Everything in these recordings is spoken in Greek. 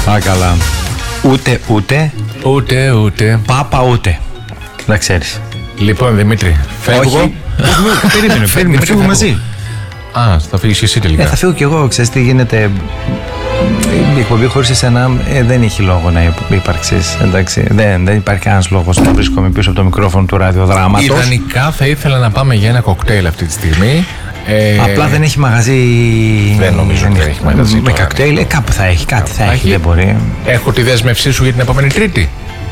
Α, καλά. Ούτε. Πάπα ούτε. Να ξέρεις. Λοιπόν, Δημήτρη, φεύγω. Όχι. Περίμενε, φεύγουμε μαζί. Α, θα φύγεις και εσύ τελικά. Θα φύγω κι εγώ, ξέρεις τι γίνεται. Η εκπομπή χωρίς εσένα δεν έχει λόγο να υπάρξεις. Εντάξει, δεν υπάρχει κανένας λόγος να βρίσκομαι πίσω από το μικρόφωνο του ραδιοδράματος. Ιδανικά θα ήθελα να πάμε για ένα κοκτέιλ αυτή τη στιγμή. Απλά δεν έχει μαγαζί. Δεν νομίζω ότι έχει μαγαζί. Με κοκτέιλ, κάπου θα έχει, κάτι θα έχει, δεν μπορεί. Έχω τη δέσμευσή σου για την επόμενη Τρίτη.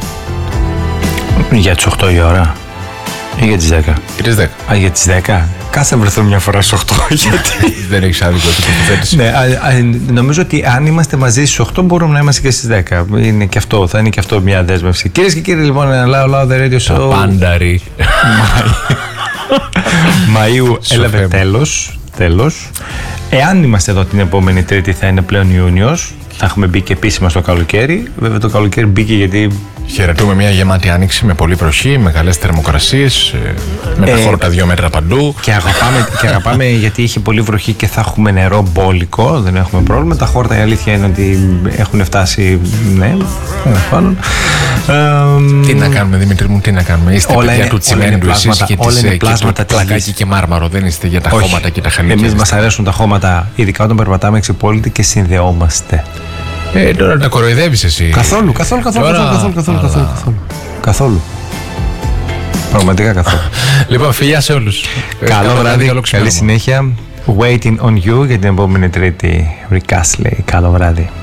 Για τις 8 η ώρα ή για τις 10? Για τις 10. Α, για τις 10. Κάτσε να βρεθούμε μια φορά στις 8. Γιατί δεν έχεις άδικο την τοποθέτηση. Ναι, νομίζω ότι αν είμαστε μαζί στις 8 μπορούμε να είμαστε και στις 10. Είναι και αυτό, θα είναι και αυτό μια δέσμευση. Κυρίες και κύριοι, λοιπόν, Loud The Radio Show. Τα πάνταρι. Μαΐου έλαβε τέλος. Εάν είμαστε εδώ την επόμενη Τρίτη θα είναι πλέον Ιούνιος. Θα έχουμε μπει και επίσημα στο καλοκαίρι. Βέβαια το καλοκαίρι μπήκε γιατί... Χαιρετούμε μια γεμάτη άνοιξη με πολλή βροχή, με καλές θερμοκρασίες, με τα χόρτα 2 μέτρα παντού. Και αγαπάμε γιατί είχε πολύ βροχή και θα έχουμε νερό μπόλικο, δεν έχουμε πρόβλημα. Τα χόρτα, η αλήθεια είναι ότι έχουν φτάσει, ναι, Τι να κάνουμε, Δημήτρη μου, τι να κάνουμε. Είστε παιδιά του τσιμέντου εσείς και πλάσματα πλακάκι και μάρμαρο, δεν είστε για τα χώματα και τα χανίκια. Εμείς μας αρέσουν τα χώματα, ειδικά όταν περπατάμε εξυπόλυτοι και συνδεόμαστε. Τώρα τα κοροϊδεύεις εσύ. Καθόλου. Πραγματικά καθόλου. Λοιπόν, φιλιά σε όλους. Καλό βράδυ, καλή συνέχεια. Waiting on you για την επόμενη Τρίτη. Rick Astley, καλό βράδυ.